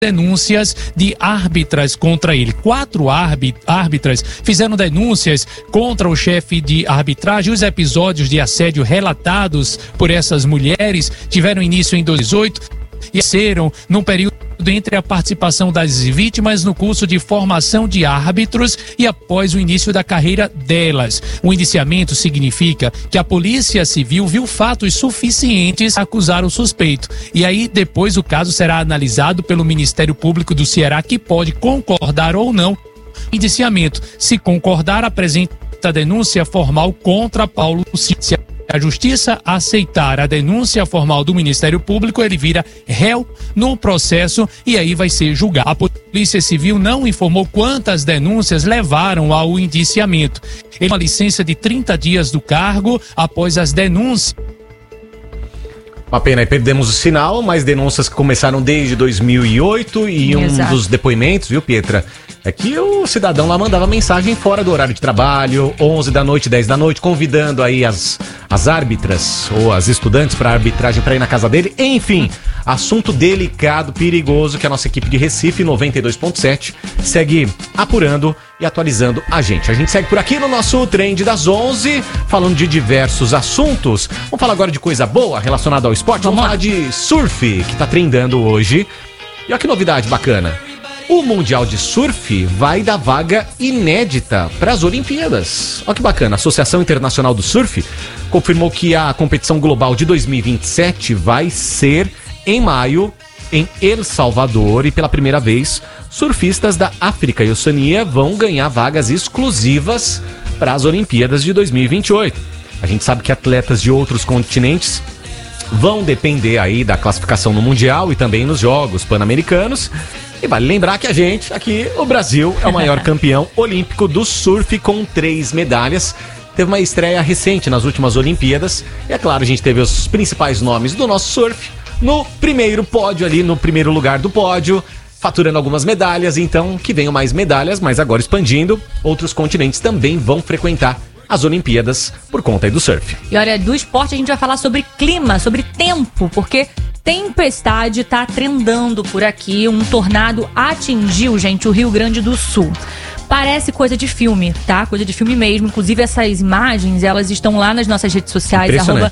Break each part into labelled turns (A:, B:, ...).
A: denúncias de árbitras contra ele. 4 árbitras fizeram denúncias contra o chefe de arbitragem. Os episódios de assédio relatados por essas mulheres tiveram início em 2018 e serão no período entre a participação das vítimas no curso de formação de árbitros e após o início da carreira delas. O indiciamento significa que a Polícia Civil viu fatos suficientes a acusar o suspeito. E aí, depois, o caso será analisado pelo Ministério Público do Ceará, que pode concordar ou não com o indiciamento. Se concordar, apresenta a denúncia formal contra Paulo Cid. A Justiça aceitar a denúncia formal do Ministério Público, ele vira réu no processo e aí vai ser julgado. A Polícia Civil não informou quantas denúncias levaram ao indiciamento. Ele tem uma licença de 30 dias do cargo após as denúncias.
B: Uma pena, aí perdemos o sinal, mas denúncias que começaram desde 2008 e um dos depoimentos, viu, Pietra? É que o cidadão lá mandava mensagem fora do horário de trabalho, 11 da noite, 10 da noite, convidando aí as árbitras ou as estudantes para arbitragem para ir na casa dele. Enfim, assunto delicado, perigoso, que a nossa equipe de Recife 92.7 segue apurando e atualizando a gente. A gente segue por aqui no nosso Trend das 11, falando de diversos assuntos. Vamos falar agora de coisa boa relacionada ao esporte. Vamos falar de surf, que tá trendando hoje. E olha que novidade bacana. O Mundial de Surf vai dar vaga inédita para as Olimpíadas. Olha que bacana. A Associação Internacional do Surf confirmou que a competição global de 2027 vai ser em maio em El Salvador e pela primeira vez surfistas da África e Oceania vão ganhar vagas exclusivas para as Olimpíadas de 2028. A gente sabe que atletas de outros continentes vão depender aí da classificação no Mundial e também nos Jogos Pan-Americanos. E vale lembrar que a gente, aqui, o Brasil, é o maior campeão olímpico do surf com 3 medalhas. Teve uma estreia recente nas últimas Olimpíadas. E é claro, a gente teve os principais nomes do nosso surf no primeiro pódio ali, no primeiro lugar do pódio, faturando algumas medalhas. Então, que venham mais medalhas, mas agora expandindo, outros continentes também vão frequentar as Olimpíadas por conta aí do surf.
C: E olha, do esporte a gente vai falar sobre clima, sobre tempo, porque tempestade tá trendando por aqui. Um tornado atingiu, gente, o Rio Grande do Sul. Parece coisa de filme, tá? Coisa de filme mesmo. Inclusive, essas imagens, elas estão lá nas nossas redes sociais,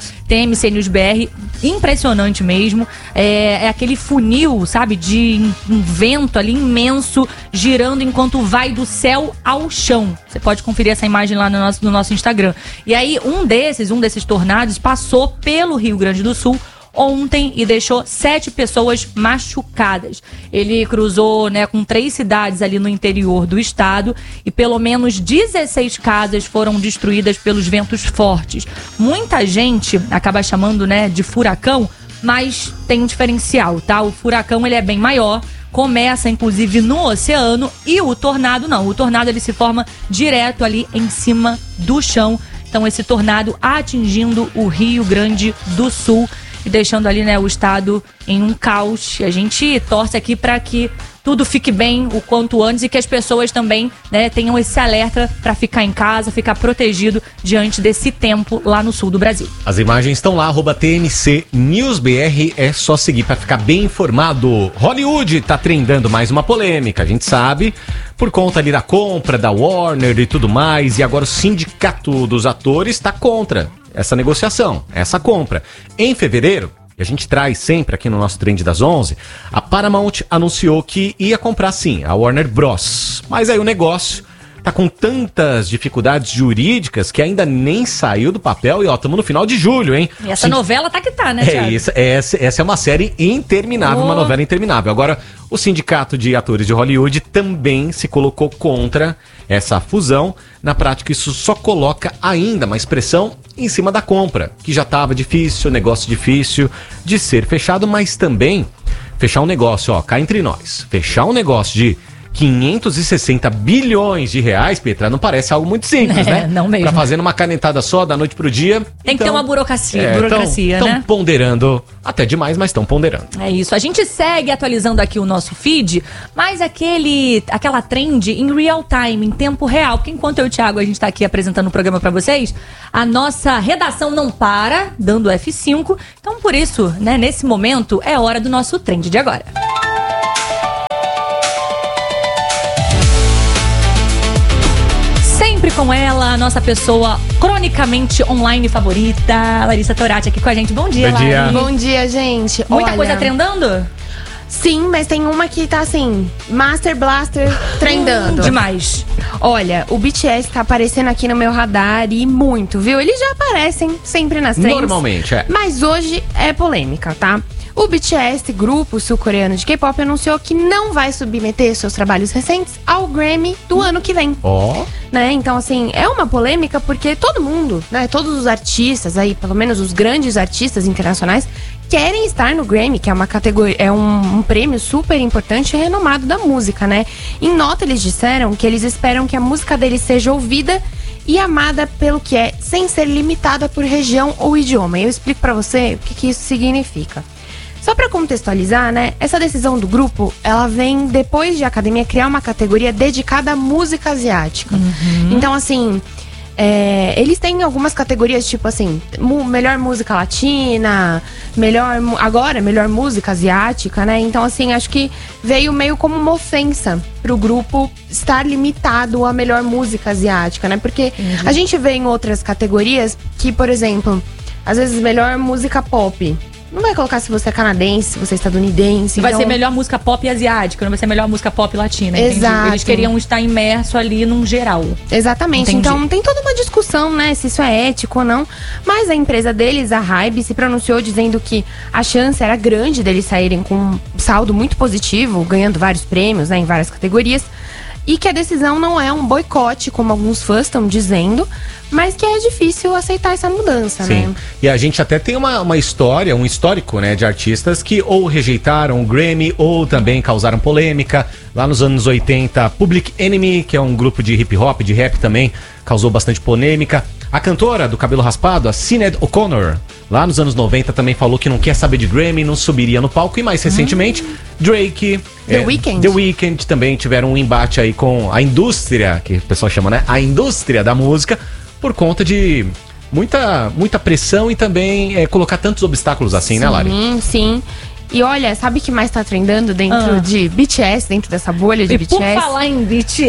C: @TMCNewsBR. Impressionante mesmo. É aquele funil, sabe? De um vento ali imenso, girando enquanto vai do céu ao chão. Você pode conferir essa imagem lá no nosso Instagram. E aí, um desses tornados passou pelo Rio Grande do Sul ontem e deixou 7 pessoas machucadas. Ele cruzou, com 3 cidades ali no interior do estado e pelo menos 16 casas foram destruídas pelos ventos fortes. Muita gente acaba chamando, de furacão, mas tem um diferencial, tá? O furacão, ele é bem maior, começa inclusive no oceano, e o tornado não. O tornado, ele se forma direto ali em cima do chão. Então esse tornado atingindo o Rio Grande do Sul e deixando ali, o estado em um caos. E a gente torce aqui para que tudo fique bem o quanto antes e que as pessoas também, tenham esse alerta para ficar em casa, ficar protegido diante desse tempo lá no sul do Brasil.
B: As imagens estão lá, @TMCNewsBR, é só seguir para ficar bem informado. Hollywood tá trendando mais uma polêmica, a gente sabe, por conta ali da compra da Warner e tudo mais, e agora o sindicato dos atores está contra essa negociação, essa compra. Em fevereiro, e a gente traz sempre aqui no nosso Trend das 11, a Paramount anunciou que ia comprar sim a Warner Bros. Mas aí o negócio tá com tantas dificuldades jurídicas que ainda nem saiu do papel e estamos no final de julho, hein?
C: E essa novela tá que tá, né, Thiago?
B: Essa é uma série interminável, uma novela interminável. Agora, o sindicato de atores de Hollywood também se colocou contra essa fusão. Na prática, isso só coloca ainda mais pressão em cima da compra, que já estava difícil, negócio difícil de ser fechado, mas também fechar um negócio, cá entre nós, fechar um negócio de 560 bilhões de reais, Petra, não parece algo muito simples, né?
C: Não mesmo.
B: Pra fazer numa canetada só, da noite pro dia.
C: Tem que ter uma burocracia, né?
B: Estão ponderando, até demais, mas estão ponderando.
C: É isso, a gente segue atualizando aqui o nosso feed, mas aquela trend em real time, em tempo real, porque enquanto eu e o Thiago, a gente tá aqui apresentando o programa pra vocês, a nossa redação não para, dando F5, então por isso, nesse momento, é hora do nosso trend de agora. com ela, a nossa pessoa cronicamente online favorita, Larissa Torati, aqui com a gente. Bom dia, Lari.
D: Bom dia, gente.
C: Muita coisa trendando?
D: Sim, mas tem uma que tá assim, Master Blaster trendando.
C: Demais.
D: Olha, o BTS tá aparecendo aqui no meu radar e muito, viu? Eles já aparecem sempre nas trends.
B: Normalmente, é.
D: Mas hoje é polêmica, tá? O BTS, grupo sul-coreano de K-pop, anunciou que não vai submeter seus trabalhos recentes ao Grammy do ano que vem. Né? Então, assim, é uma polêmica porque todo mundo, né? Todos os artistas aí, pelo menos os grandes artistas internacionais, querem estar no Grammy, que é uma categoria, é um prêmio super importante e renomado da música, né? Em nota, eles disseram que eles esperam que a música deles seja ouvida e amada pelo que é, sem ser limitada por região ou idioma. E eu explico pra você o que isso significa. Só pra contextualizar, né? Essa decisão do grupo, ela vem depois de a academia criar uma categoria dedicada à música asiática. Então, assim, eles têm algumas categorias, tipo assim, melhor música latina, melhor música asiática, né? Então, assim, acho que veio meio como uma ofensa pro grupo estar limitado à melhor música asiática, né? Porque a gente vê em outras categorias que, por exemplo, às vezes melhor música pop. Não vai colocar se você é canadense, se você é estadunidense.
C: Vai ser melhor música pop asiática, não vai ser melhor música pop latina.
D: Exato.
C: Entendi. Eles queriam estar imerso ali num geral.
D: Exatamente.
C: Entendi.
D: Então tem toda uma discussão, né, se isso é ético ou não. Mas a empresa deles, a Hybe, se pronunciou dizendo que a chance era grande deles saírem com um saldo muito positivo, ganhando vários prêmios, né, em várias categorias. E que a decisão não é um boicote, como alguns fãs estão dizendo, mas que é difícil aceitar essa mudança, né?
B: E a gente até tem uma história, um histórico, né, de artistas que ou rejeitaram o Grammy ou também causaram polêmica. Lá nos anos 80, Public Enemy, que é um grupo de hip hop, de rap também, causou bastante polêmica. A cantora do cabelo raspado, a Sinéad O'Connor, lá nos anos 90 também falou que não quer saber de Grammy, não subiria no palco. E mais recentemente, Drake,
D: The
B: Weeknd também tiveram um embate aí com a indústria, que o pessoal chama, né? A indústria da música, por conta de muita pressão e também colocar tantos obstáculos assim, né, Lari?
D: Sim. E olha, sabe o que mais tá trendando dentro de BTS, dentro dessa bolha de BTS?
C: Por falar em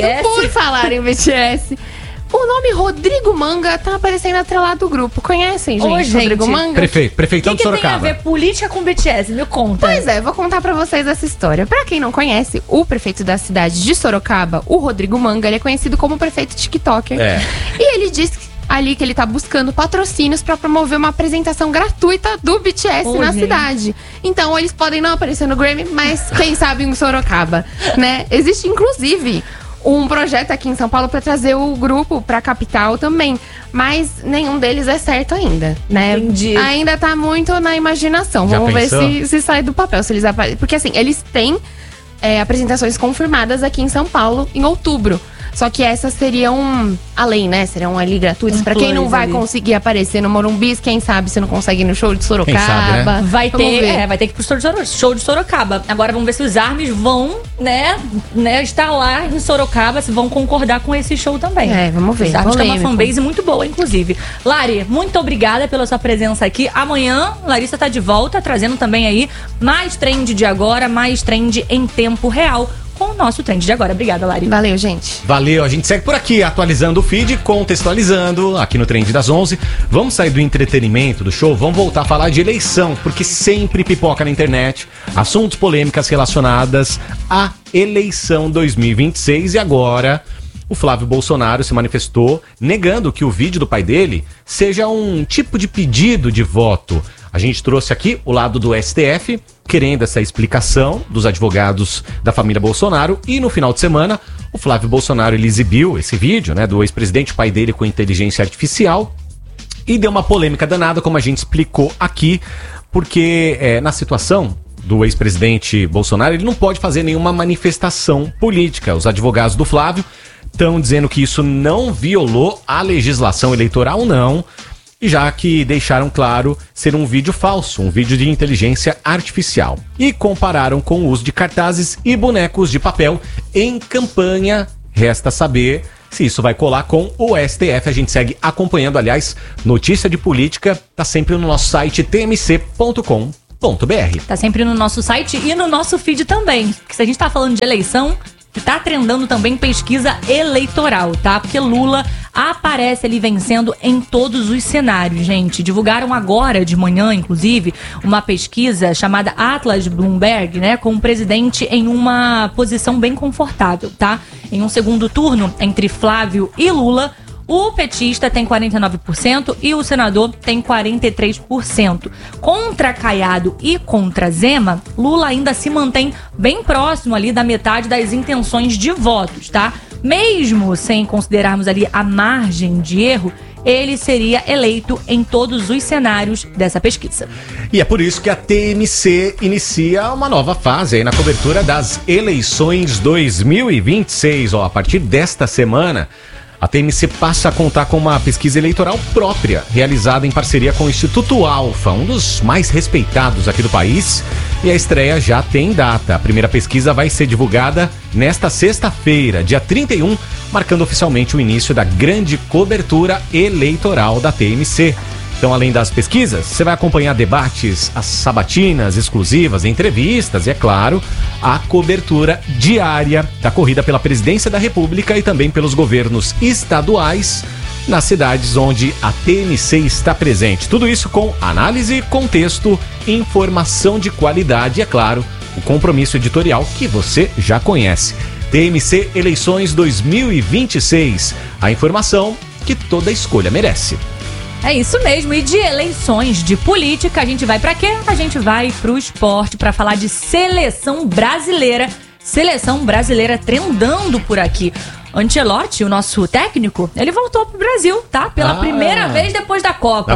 D: BTS, o nome Rodrigo Manga tá aparecendo atrelado do grupo. Conhecem, gente? Rodrigo Manga?
B: Prefeitão de Sorocaba.
C: O que tem a ver política com BTS? Me conta.
D: Pois é, vou contar pra vocês essa história. Pra quem não conhece, o prefeito da cidade de Sorocaba, o Rodrigo Manga, ele é conhecido como prefeito TikToker. E ele disse ali que ele tá buscando patrocínios pra promover uma apresentação gratuita do BTS na cidade. Então, eles podem não aparecer no Grammy, mas quem sabe em Sorocaba, né? Existe, inclusive, um projeto aqui em São Paulo para trazer o grupo pra capital também, mas nenhum deles é certo ainda, né?
C: Entendi.
D: Ainda tá muito na imaginação. Vamos ver se sai do papel, se eles aparecem. Porque assim, eles têm apresentações confirmadas aqui em São Paulo em outubro. Só que essas seriam além, né? Seriam ali gratuitas. Pra quem não vai conseguir aparecer no Morumbi, quem sabe se não consegue ir no show de Sorocaba.
B: Quem sabe, né?
C: Vai ter que ir pro show de Sorocaba. Agora vamos ver se os ARMYs vão, né, estar lá em Sorocaba, se vão concordar com esse show também.
D: Vamos ver.
C: Os ARMYs tem uma fanbase muito boa, inclusive. Lari, muito obrigada pela sua presença aqui. Amanhã, Larissa tá de volta, trazendo também aí mais trend de agora, mais trend em tempo real, com o nosso trend de agora. Obrigada, Lari.
D: Valeu, gente.
B: Valeu, a gente segue por aqui, atualizando o feed, contextualizando aqui no Trend das 11. Vamos sair do entretenimento, do show, vamos voltar a falar de eleição, porque sempre pipoca na internet assuntos, polêmicas relacionadas à eleição 2026. E agora, o Flávio Bolsonaro se manifestou negando que o vídeo do pai dele seja um tipo de pedido de voto. A gente trouxe aqui o lado do STF, querendo essa explicação dos advogados da família Bolsonaro. E no final de semana, o Flávio Bolsonaro ele exibiu esse vídeo, né, do ex-presidente, pai dele, com inteligência artificial. E deu uma polêmica danada, como a gente explicou aqui, porque na situação do ex-presidente Bolsonaro, ele não pode fazer nenhuma manifestação política. Os advogados do Flávio estão dizendo que isso não violou a legislação eleitoral, não. E já que deixaram claro ser um vídeo falso, um vídeo de inteligência artificial. E compararam com o uso de cartazes e bonecos de papel em campanha. Resta saber se isso vai colar com o STF. A gente segue acompanhando, aliás, notícia de política, tá sempre no nosso site tmc.com.br.
C: Tá sempre no nosso site e no nosso feed também. Porque se a gente tá falando de eleição, tá trendando também pesquisa eleitoral, tá? Porque Lula aparece ali vencendo em todos os cenários, gente. Divulgaram agora de manhã, inclusive, uma pesquisa chamada Atlas Bloomberg, né, com o presidente em uma posição bem confortável, tá? Em um segundo turno, entre Flávio e Lula, o petista tem 49% e o senador tem 43%. Contra Caiado e contra Zema, Lula ainda se mantém bem próximo ali da metade das intenções de votos, tá? Mesmo sem considerarmos ali a margem de erro, ele seria eleito em todos os cenários dessa pesquisa.
B: E é por isso que a TMC inicia uma nova fase aí na cobertura das eleições 2026. A partir desta semana, a TMC passa a contar com uma pesquisa eleitoral própria, realizada em parceria com o Instituto Alfa, um dos mais respeitados aqui do país. E a estreia já tem data. A primeira pesquisa vai ser divulgada nesta sexta-feira, dia 31, marcando oficialmente o início da grande cobertura eleitoral da TMC. Então, além das pesquisas, você vai acompanhar debates, as sabatinas exclusivas, entrevistas e, é claro, a cobertura diária da corrida pela presidência da República e também pelos governos estaduais nas cidades onde a TMC está presente. Tudo isso com análise, contexto, informação de qualidade e, é claro, o compromisso editorial que você já conhece. TMC Eleições 2026. A informação que toda escolha merece.
C: É isso mesmo, e de eleições, de política, a gente vai pra quê? A gente vai pro esporte pra falar de seleção brasileira. Seleção brasileira trendando por aqui. Ancelotti, o nosso técnico, ele voltou pro Brasil, tá? Pela primeira vez depois da Copa.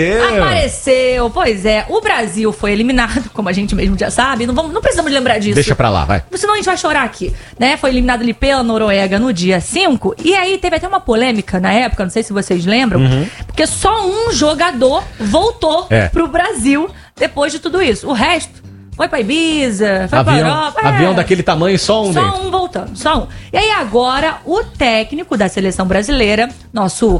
C: Apareceu, pois é. O Brasil foi eliminado, como a gente mesmo já sabe. Não precisamos lembrar disso.
B: Deixa pra lá, vai.
C: Senão a gente vai chorar aqui, né? Foi eliminado ali pela Noruega no dia 5. E aí teve até uma polêmica na época, não sei se vocês lembram. Porque só um jogador voltou pro Brasil depois de tudo isso. O resto foi pra Ibiza, foi pra Europa.
B: Avião daquele tamanho, só um dentro.
C: Só um voltando, só um. E aí agora, o técnico da seleção brasileira, nosso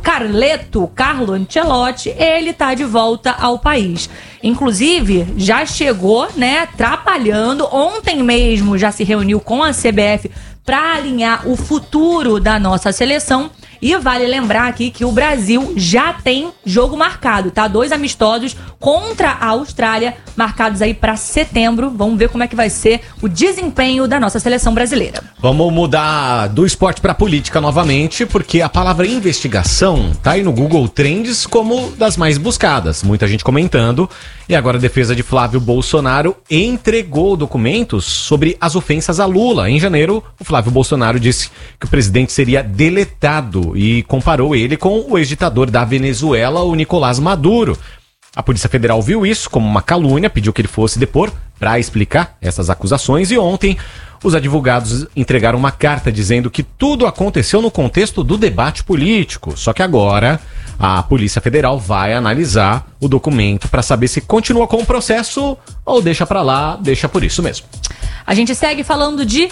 C: Carlo Ancelotti, ele tá de volta ao país. Inclusive, já chegou, né, atrapalhando. Ontem mesmo já se reuniu com a CBF para alinhar o futuro da nossa seleção. E vale lembrar aqui que o Brasil já tem jogo marcado, tá? 2 amistosos contra a Austrália, marcados aí para setembro. Vamos ver como é que vai ser o desempenho da nossa seleção brasileira.
B: Vamos mudar do esporte para política novamente, porque a palavra investigação tá aí no Google Trends como das mais buscadas. Muita gente comentando. E agora a defesa de Flávio Bolsonaro entregou documentos sobre as ofensas a Lula. Em janeiro, o Flávio Bolsonaro disse que o presidente seria deletado e comparou ele com o ex-ditador da Venezuela, o Nicolás Maduro. A Polícia Federal viu isso como uma calúnia, pediu que ele fosse depor para explicar essas acusações e ontem os advogados entregaram uma carta dizendo que tudo aconteceu no contexto do debate político. Só que agora a Polícia Federal vai analisar o documento para saber se continua com o processo ou deixa para lá, deixa por isso mesmo.
C: A gente segue falando de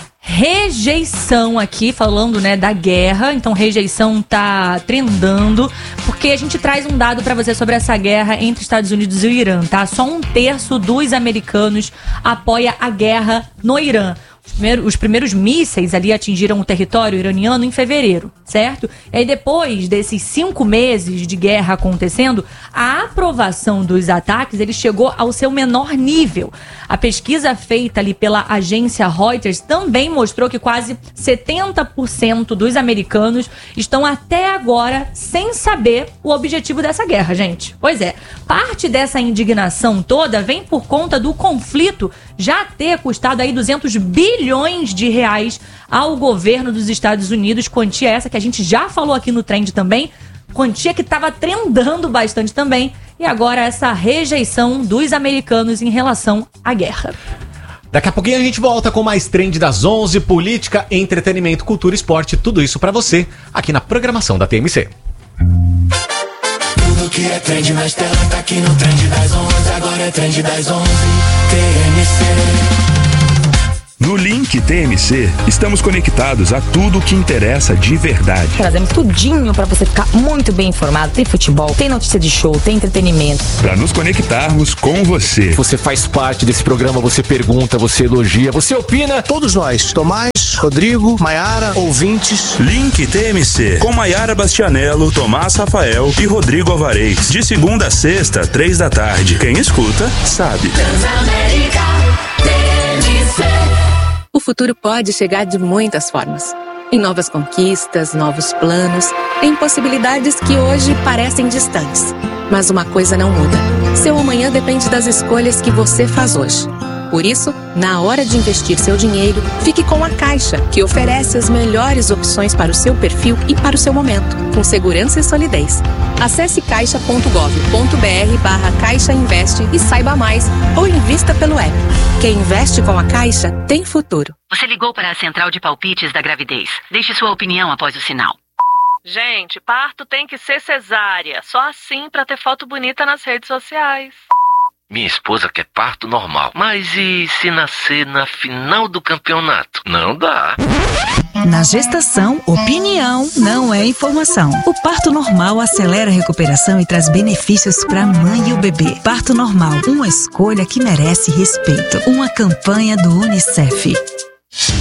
C: rejeição aqui, falando, né, da guerra. Então, rejeição tá trendando, porque a gente traz um dado pra você sobre essa guerra entre Estados Unidos e o Irã, tá? Só 1/3 dos americanos apoia a guerra no Irã. Os primeiros mísseis ali atingiram o território iraniano em fevereiro, certo? E aí depois desses 5 meses de guerra acontecendo, a aprovação dos ataques ele chegou ao seu menor nível. A pesquisa feita ali pela agência Reuters também mostrou que quase 70% dos americanos estão até agora sem saber o objetivo dessa guerra, gente. Pois é, parte dessa indignação toda vem por conta do conflito já ter custado aí 200 bilhões de reais ao governo dos Estados Unidos, quantia essa que a gente já falou aqui no Trend também, quantia que estava trendando bastante também, e agora essa rejeição dos americanos em relação à guerra.
B: Daqui a pouquinho a gente volta com mais Trend das 11, política, entretenimento, cultura, esporte, tudo isso pra você aqui na programação da TMC.
E: Tudo que é trend nas telas tá aqui no Trend das 11, agora é Trend das 11, TMC.
F: No Link TMC, estamos conectados a tudo o que interessa de verdade.
G: Trazemos tudinho para você ficar muito bem informado. Tem futebol, tem notícia de show, tem entretenimento.
F: Para nos conectarmos com você.
H: Você faz parte desse programa, você pergunta, você elogia, você opina.
I: Todos nós, Tomás,
H: Rodrigo, Maiara, ouvintes.
F: Link TMC, com Maiara Bastianello, Tomás Rafael e Rodrigo Alvarez. De segunda a sexta, 3 da tarde. Quem escuta, sabe.
I: O futuro pode chegar de muitas formas. Em novas conquistas, novos planos, em possibilidades que hoje parecem distantes. Mas uma coisa não muda. Seu amanhã depende das escolhas que você faz hoje. Por isso, na hora de investir seu dinheiro, fique com a Caixa, que oferece as melhores opções para o seu perfil e para o seu momento, com segurança e solidez. Acesse caixa.gov.br/Caixa Investe e saiba mais, ou invista pelo app. Quem investe com a Caixa tem futuro.
J: Você ligou para a central de palpites da gravidez. Deixe sua opinião após o sinal.
K: Gente, parto tem que ser cesárea. Só assim pra ter foto bonita nas redes sociais.
L: Minha esposa quer parto normal. Mas e se nascer na final do campeonato? Não dá.
M: Na gestação, opinião não é informação. O parto normal acelera a recuperação e traz benefícios para a mãe e o bebê. Parto normal, uma escolha que merece respeito. Uma campanha do UNICEF.